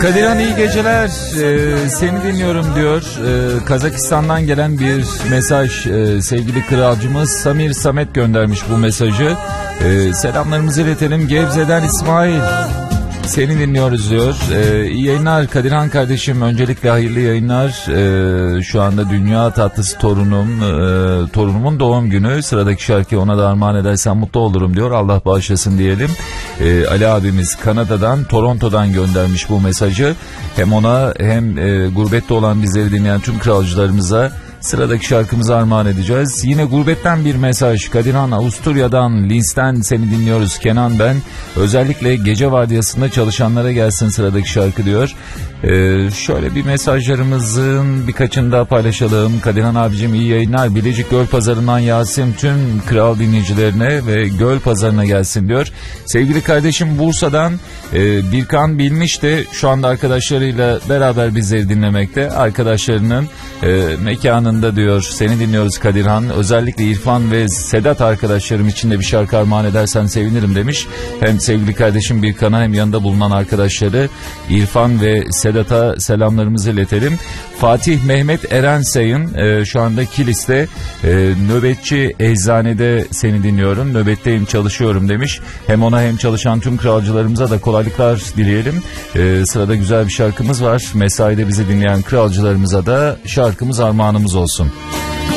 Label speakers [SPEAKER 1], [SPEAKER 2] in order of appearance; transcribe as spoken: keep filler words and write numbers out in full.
[SPEAKER 1] Kadirhan iyi geceler, ee, seni dinliyorum diyor. Ee, Kazakistan'dan gelen bir mesaj, ee, sevgili kralcımız Samir Samet göndermiş bu mesajı. Ee, selamlarımızı iletelim. Gebze'den İsmail, seni dinliyoruz diyor. Ee, iyi yayınlar Kadirhan kardeşim, öncelikle hayırlı yayınlar. Ee, şu anda dünya tatlısı torunum, e, torunumun doğum günü. Sıradaki şarkıyı ona da armağan edersen mutlu olurum diyor. Allah bağışlasın diyelim. Ee, Ali abimiz Kanada'dan, Toronto'dan göndermiş bu mesajı. Hem ona hem e, gurbette olan bizleri dinleyen tüm kralcılarımıza sıradaki şarkımızı armağan edeceğiz. Yine gurbetten bir mesaj. Kadirhan, Avusturya'dan, Linz'ten seni dinliyoruz. Kenan ben. Özellikle gece vardiyasında çalışanlara gelsin sıradaki şarkı diyor. Ee, şöyle bir mesajlarımızın birkaçını daha paylaşalım. Kadirhan abicim iyi yayınlar. Bilecik Göl Pazarı'ndan Yasin tüm kral dinleyicilerine ve Göl Pazarı'na gelsin diyor. Sevgili kardeşim Bursa'dan e, Birkan Bilmiş de şu anda arkadaşlarıyla beraber bizleri dinlemekte. Arkadaşlarının e, mekanında diyor. Seni dinliyoruz Kadirhan. Özellikle İrfan ve Sedat arkadaşlarım için de bir şarkı armağan edersen sevinirim demiş. Hem sevgili kardeşim Birkan'a hem yanında bulunan arkadaşları İrfan ve Sedat'a selamlarımızı iletelim. Fatih Mehmet Erensay'ın e, şu anda Kilis'te e, nöbetçi eczanede seni dinliyorum. Nöbetteyim, çalışıyorum demiş. Hem ona hem çalışan tüm kralcılarımıza da kolaylıklar dileyelim. E, sırada güzel bir şarkımız var. Mesaide bizi dinleyen kralcılarımıza da şarkımız armağanımız olsun.